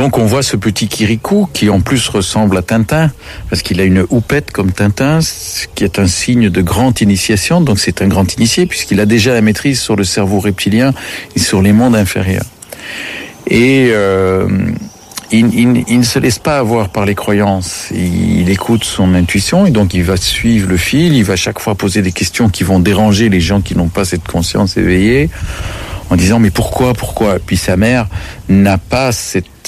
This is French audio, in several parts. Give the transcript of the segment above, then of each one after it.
donc on voit ce petit Kirikou qui en plus ressemble à Tintin, parce qu'il a une houppette comme Tintin, ce qui est un signe de grande initiation. Donc c'est un grand initié puisqu'il a déjà la maîtrise sur le cerveau reptilien et sur les mondes inférieurs. Et il ne se laisse pas avoir par les croyances. Il écoute son intuition et donc il va suivre le fil. Il va chaque fois poser des questions qui vont déranger les gens qui n'ont pas cette conscience éveillée, en disant mais pourquoi. Puis sa mère n'a pas cette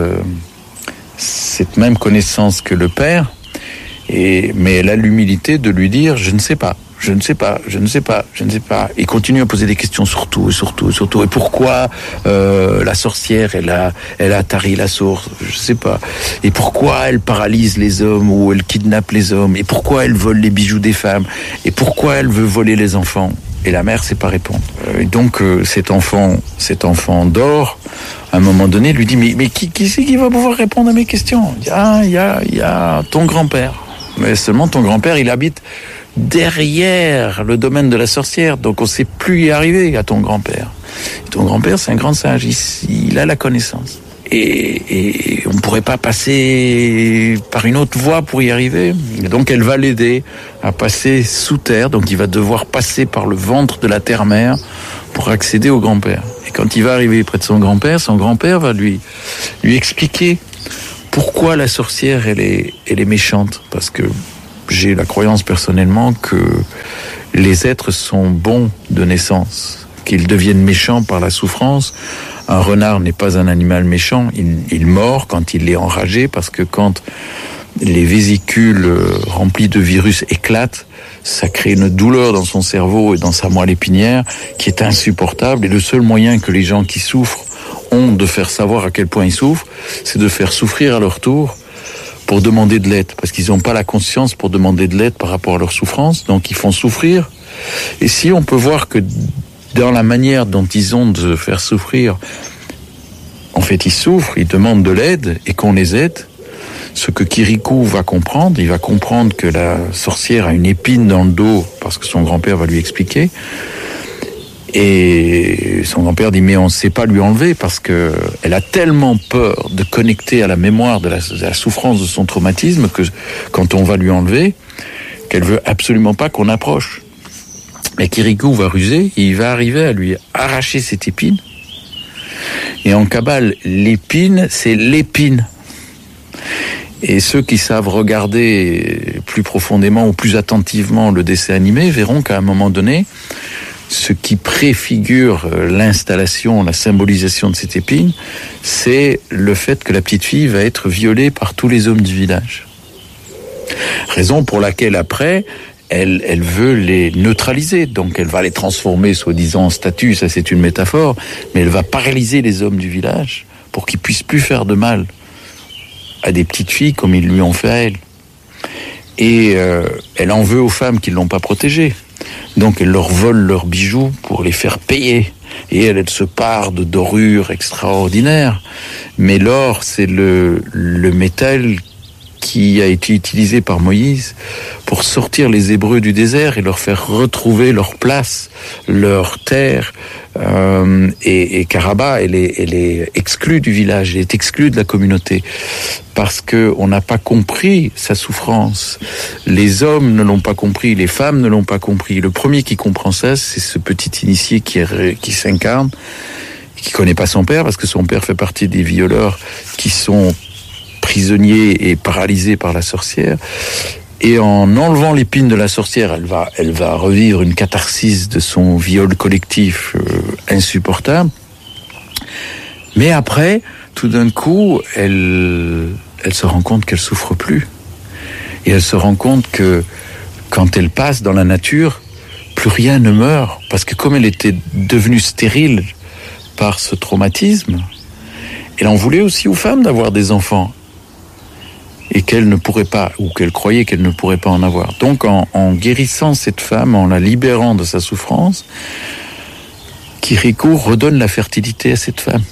même connaissance que le père, mais elle a l'humilité de lui dire je ne sais pas. Et continue à poser des questions sur tout. Et pourquoi la sorcière, elle a tari la source, je sais pas. Et pourquoi elle paralyse les hommes ou elle kidnappe les hommes. Et pourquoi elle vole les bijoux des femmes. Et pourquoi elle veut voler les enfants. Et la mère sait pas répondre. Et donc cet enfant dort. À un moment donné, lui dit mais qui c'est qui va pouvoir répondre à mes questions. Il y a ton grand-père. Mais seulement ton grand-père, il habite derrière le domaine de la sorcière, donc on ne sait plus y arriver à ton grand-père. Et ton grand-père, c'est un grand sage, il a la connaissance. Et on ne pourrait pas passer par une autre voie pour y arriver. Et donc elle va l'aider à passer sous terre, donc il va devoir passer par le ventre de la terre-mère pour accéder au grand-père. Et quand il va arriver près de son grand-père va lui expliquer pourquoi la sorcière, elle est méchante. Parce que j'ai la croyance personnellement que les êtres sont bons de naissance, qu'ils deviennent méchants par la souffrance. Un renard n'est pas un animal méchant, il mord quand il est enragé, parce que quand les vésicules remplies de virus éclatent, ça crée une douleur dans son cerveau et dans sa moelle épinière qui est insupportable. Et le seul moyen que les gens qui souffrent ont de faire savoir à quel point ils souffrent, c'est de faire souffrir à leur tour pour demander de l'aide, parce qu'ils n'ont pas la conscience pour demander de l'aide par rapport à leur souffrance, donc ils font souffrir. Et si on peut voir que dans la manière dont ils ont de faire souffrir, en fait ils souffrent, ils demandent de l'aide et qu'on les aide, ce que Kirikou va comprendre, il va comprendre que la sorcière a une épine dans le dos, parce que son grand-père va lui expliquer. Et son grand-père dit mais on ne sait pas lui enlever parce que elle a tellement peur de connecter à la mémoire de la souffrance de son traumatisme que quand on va lui enlever, qu'elle veut absolument pas qu'on approche. Mais Kirikou va ruser, et il va arriver à lui arracher cette épine. Et en Kabbale, l'épine, c'est l'épine. Et ceux qui savent regarder plus profondément ou plus attentivement le dessin animé verront qu'à un moment donné, ce qui préfigure l'installation, la symbolisation de cette épine, c'est le fait que la petite fille va être violée par tous les hommes du village. Raison pour laquelle après, elle veut les neutraliser. Donc elle va les transformer soi-disant en statues, ça c'est une métaphore, mais elle va paralyser les hommes du village pour qu'ils puissent plus faire de mal à des petites filles comme ils lui ont fait à elle. Et elle en veut aux femmes qui ne l'ont pas protégée. Donc elle leur vole leurs bijoux pour les faire payer. Et elle se pare de dorures extraordinaires. Mais l'or, c'est le métal qui a été utilisé par Moïse pour sortir les Hébreux du désert et leur faire retrouver leur place, leur terre. Et Karaba, elle est exclue du village, elle est exclue de la communauté parce que on n'a pas compris sa souffrance. Les hommes ne l'ont pas compris, les femmes ne l'ont pas compris. Le premier qui comprend ça, c'est ce petit initié qui s'incarne, qui connaît pas son père parce que son père fait partie des violeurs qui sont prisonniers et paralysés par la sorcière. Et en enlevant l'épine de la sorcière, elle va revivre une catharsis de son viol collectif insupportable. Mais après, tout d'un coup, elle se rend compte qu'elle souffre plus. Et elle se rend compte que quand elle passe dans la nature, plus rien ne meurt. Parce que comme elle était devenue stérile par ce traumatisme, elle en voulait aussi aux femmes d'avoir des enfants. Et qu'elle ne pourrait pas, ou qu'elle croyait qu'elle ne pourrait pas en avoir. Donc en guérissant cette femme, en la libérant de sa souffrance, Kirikou redonne la fertilité à cette femme.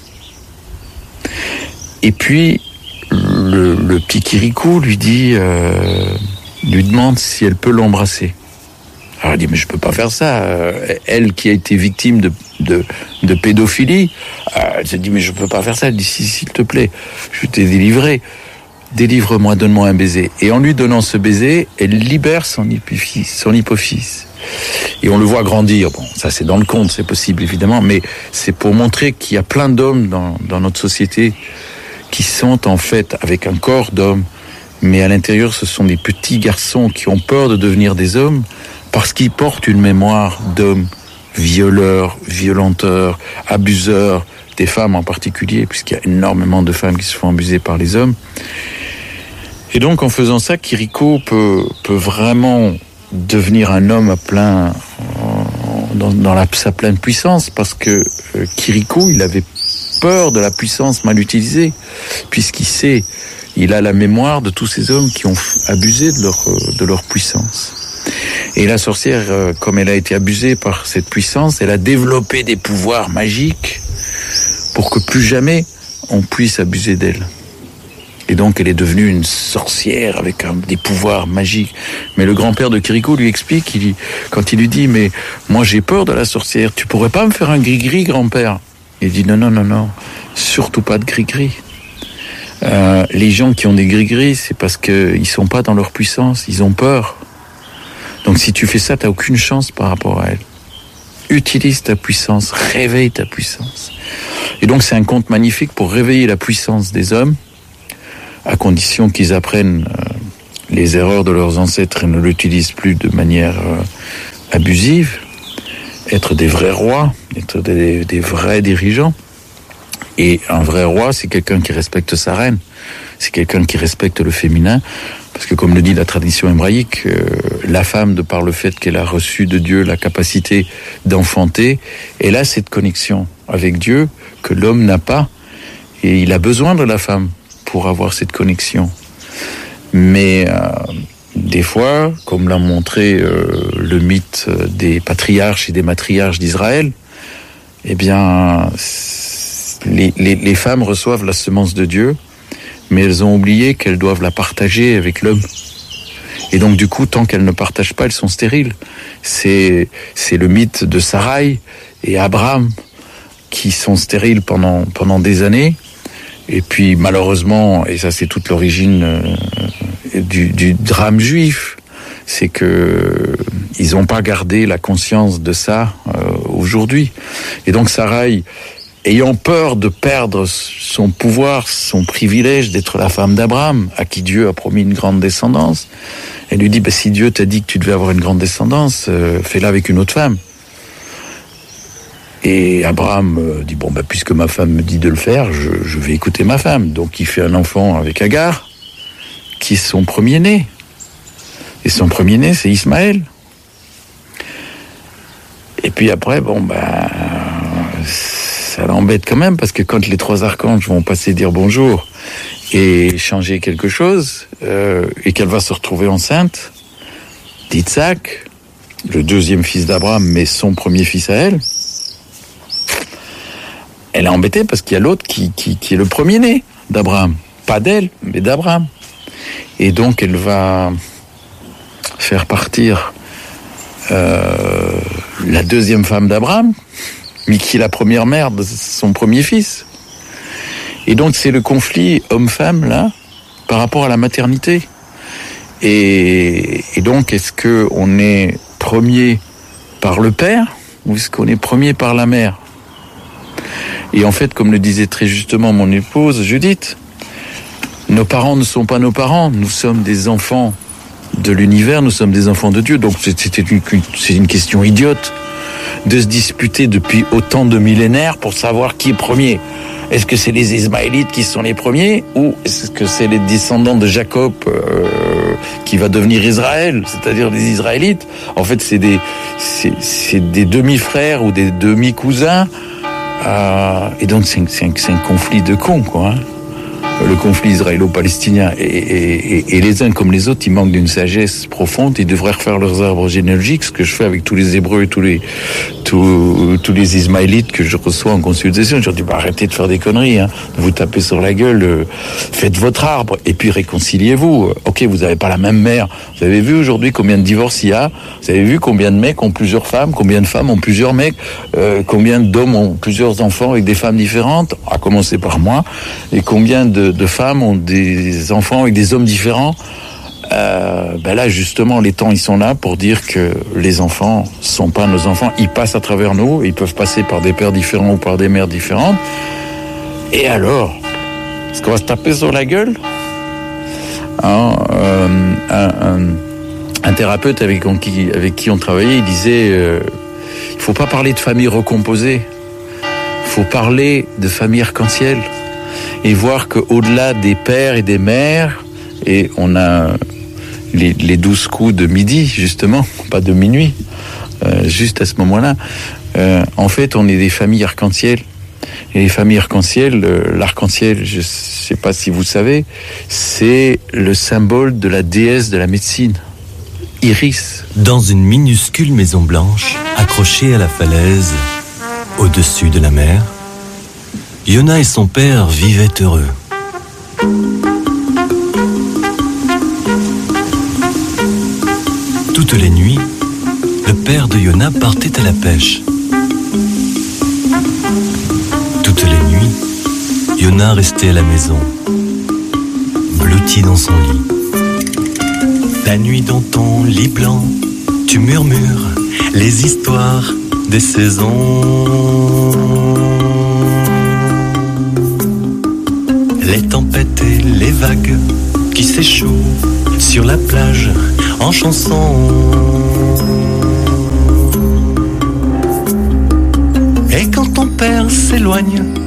Et puis, le petit Kirikou lui demande si elle peut l'embrasser. Alors elle dit, mais je peux pas faire ça. Elle qui a été victime de pédophilie. Elle se dit, mais je peux pas faire ça. Elle dit, si, s'il te plaît, je t'ai délivré. Délivre-moi, donne-moi un baiser. Et en lui donnant ce baiser, elle libère son hypophyse. Et on le voit grandir. Bon, ça c'est dans le conte, c'est possible évidemment, mais c'est pour montrer qu'il y a plein d'hommes dans notre société qui sont en fait avec un corps d'homme, mais à l'intérieur ce sont des petits garçons qui ont peur de devenir des hommes parce qu'ils portent une mémoire d'hommes violeurs, violenteurs, abuseurs, des femmes en particulier, puisqu'il y a énormément de femmes qui se font abuser par les hommes. Et donc en faisant ça, Kiriko peut vraiment devenir un homme à plein dans sa pleine puissance, parce que Kiriko, il avait peur de la puissance mal utilisée, puisqu'il sait, il a la mémoire de tous ces hommes qui ont abusé de leur puissance. Et la sorcière, comme elle a été abusée par cette puissance, elle a développé des pouvoirs magiques pour que plus jamais on puisse abuser d'elle. Et donc elle est devenue une sorcière avec des pouvoirs magiques. Mais le grand-père de Kiriko lui explique, quand il lui dit « Mais moi j'ai peur de la sorcière, tu pourrais pas me faire un gris-gris, grand-père ?» Il dit « Non, surtout pas de gris-gris. Les gens qui ont des gris-gris, c'est parce qu'ils sont pas dans leur puissance, ils ont peur. Donc si tu fais ça, t'as aucune chance par rapport à elle. Utilise ta puissance, réveille ta puissance. » Et donc c'est un conte magnifique pour réveiller la puissance des hommes, à condition qu'ils apprennent les erreurs de leurs ancêtres et ne l'utilisent plus de manière abusive, être des vrais rois, être des vrais dirigeants. Et un vrai roi, c'est quelqu'un qui respecte sa reine, c'est quelqu'un qui respecte le féminin, parce que comme le dit la tradition hébraïque, la femme, de par le fait qu'elle a reçu de Dieu la capacité d'enfanter, elle a cette connexion avec Dieu que l'homme n'a pas, et il a besoin de la femme pour avoir cette connexion. Mais des fois, comme l'a montré le mythe des patriarches et des matriarches d'Israël, eh bien, les femmes reçoivent la semence de Dieu, mais elles ont oublié qu'elles doivent la partager avec l'homme. Et donc, du coup, tant qu'elles ne partagent pas, elles sont stériles. C'est le mythe de Sarai et Abraham qui sont stériles pendant des années. Et puis malheureusement, et ça c'est toute l'origine du drame juif, c'est que ils n'ont pas gardé la conscience de ça aujourd'hui. Et donc Sarai, ayant peur de perdre son pouvoir, son privilège d'être la femme d'Abraham, à qui Dieu a promis une grande descendance, elle lui dit, si Dieu t'a dit que tu devais avoir une grande descendance, fais-la avec une autre femme. Et Abraham dit, puisque ma femme me dit de le faire, je vais écouter ma femme. Donc il fait un enfant avec Agar, qui est son premier-né. Et son premier-né, c'est Ismaël. Et puis après, ça l'embête quand même, parce que quand les 3 archanges vont passer dire bonjour et changer quelque chose, et qu'elle va se retrouver enceinte d'Isaac, le 2e fils d'Abraham, mais son premier fils à elle, elle est embêtée parce qu'il y a l'autre qui est le premier-né d'Abraham. Pas d'elle, mais d'Abraham. Et donc, elle va faire partir la 2e femme d'Abraham, mais qui est la première mère de son premier fils. Et donc, c'est le conflit homme-femme, là, par rapport à la maternité. Et donc, est-ce qu'on est premier par le père ou est-ce qu'on est premier par la mère ? Et en fait, comme le disait très justement mon épouse Judith, nos parents ne sont pas nos parents, nous sommes des enfants de l'univers, nous sommes des enfants de Dieu. Donc c'est une question idiote de se disputer depuis autant de millénaires pour savoir qui est premier. Est-ce que c'est les Ismaélites qui sont les premiers ou est-ce que c'est les descendants de Jacob qui va devenir Israël, c'est-à-dire les Israélites? En fait, c'est des demi-frères ou des demi-cousins. Et donc c'est un conflit de cons, quoi. le conflit israélo-palestinien. Et les uns comme les autres, ils manquent d'une sagesse profonde. Ils devraient refaire leurs arbres généalogiques, ce que je fais avec tous les Hébreux et tous les Ismaélites que je reçois en consultation. Je leur dis, arrêtez de faire des conneries, hein. Vous tapez sur la gueule, faites votre arbre et puis réconciliez-vous. Ok, vous n'avez pas la même mère. Vous avez vu aujourd'hui combien de divorces il y a? Vous avez vu combien de mecs ont plusieurs femmes? Combien de femmes ont plusieurs mecs? Combien d'hommes ont plusieurs enfants avec des femmes différentes? À commencer par moi. Et combien de femmes ont des enfants avec des hommes différents? Là, justement, les temps, ils sont là pour dire que les enfants sont pas nos enfants. Ils passent à travers nous. Ils peuvent passer par des pères différents ou par des mères différentes. Et alors, est-ce qu'on va se taper sur la gueule? Un thérapeute avec qui on travaillait, il disait il faut pas parler de famille recomposée. Il faut parler de famille arc-en-ciel. Et voir qu'au-delà des pères et des mères, et on a les 12 coups de midi, justement, pas de minuit, juste à ce moment-là, en fait, on est des familles arc-en-ciel. Et les familles arc-en-ciel, l'arc-en-ciel, je sais pas si vous savez, c'est le symbole de la déesse de la médecine, Iris. Dans une minuscule maison blanche, accrochée à la falaise, au-dessus de la mer, Yona et son père vivaient heureux. Toutes les nuits, le père de Yona partait à la pêche. Toutes les nuits, Yona restait à la maison, blotti dans son lit. La nuit dans ton lit blanc, tu murmures les histoires des saisons. Les tempêtes et les vagues qui s'échouent sur la plage en chanson. Et quand ton père s'éloigne